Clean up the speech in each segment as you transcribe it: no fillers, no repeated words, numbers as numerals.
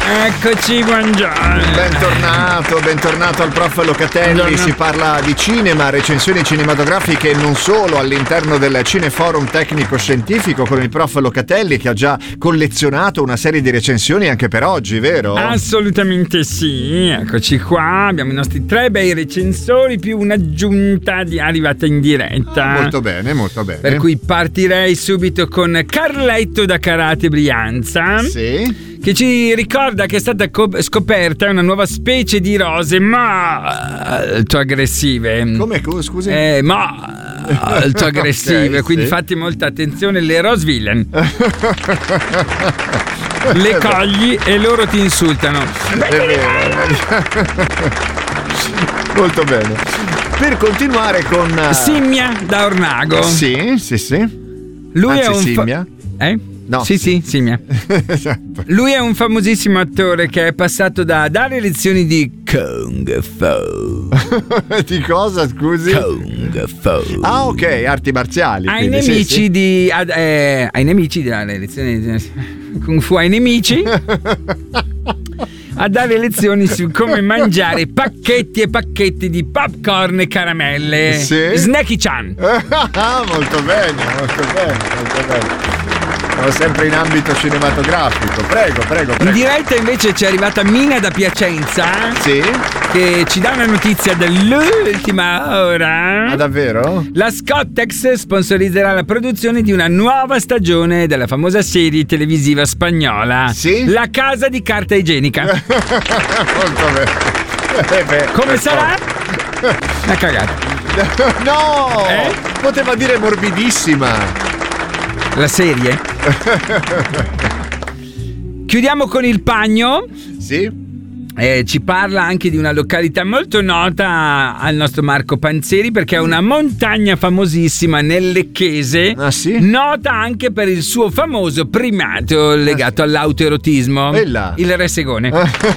Eccoci, buongiorno. Bentornato al prof Locatelli. Buongiorno. Si parla di cinema, recensioni cinematografiche e non solo all'interno del Cineforum Tecnico Scientifico con il prof Locatelli, che ha già collezionato una serie di recensioni anche per oggi, vero? Assolutamente sì, eccoci qua. Abbiamo i nostri 3 bei recensori più un'aggiunta arrivata in diretta. Molto bene, molto bene. Per cui partirei subito con Carletto da Karate Brianza. Sì. Che ci ricorda che è stata scoperta una nuova specie di rose molto aggressive. Come? Scusi? Molto aggressive, Ok, quindi sì. fate molta attenzione, le rose villain. Le cogli e loro ti insultano. È vero. Molto bene. Per continuare con Simmia da Ornago. Sì. Lui Anzi, è un Simmia? No, Sì, Simmia. Esatto. Lui è un famosissimo attore che è passato da dare lezioni di Kung Fu. Di cosa, scusi? Kung Fu. Ah, ok, arti marziali. Ai quindi, nemici sì. ai nemici delle lezioni di Kung Fu ai nemici a dare lezioni su come mangiare pacchetti e pacchetti di popcorn e caramelle. Sì. Snacky-chan. Molto bene. Siamo sempre in ambito cinematografico. Prego. In diretta invece ci è arrivata Mina da Piacenza, Sì? che ci dà una notizia dell'ultima ora. Ah, davvero? La Scottex sponsorizzerà la produzione di una nuova stagione della famosa serie televisiva spagnola. Sì? La casa di carta igienica. Molto bene. Come sarà? Una cagata. No! Eh? Poteva dire morbidissima. La serie? Chiudiamo con il Pagno. Sì? Ci parla anche di una località molto nota al nostro Marco Panzeri, perché è una montagna famosissima nel Lecchese, nota anche per il suo famoso primato legato all'autoerotismo, il Re Segone.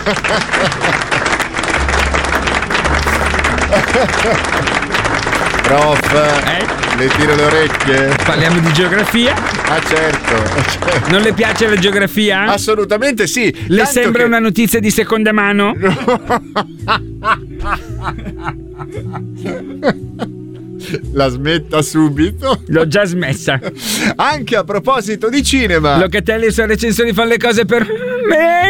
Prof, le tiro le orecchie. Parliamo di geografia? Ah, certo. Non le piace la geografia? Assolutamente sì. Le Tanto sembra che... una notizia di seconda mano? La smetta subito. L'ho già smessa. Anche a proposito di cinema, Locatelli e i suoi recensori fanno le cose per me.